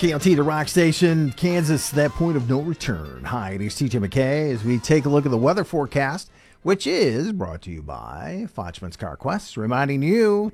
KLT, the rock station, Kansas, that point of no return. Hi, it is TJ McKay as we take a look at the weather forecast, which is brought to you by Fochman's Car Quest, reminding you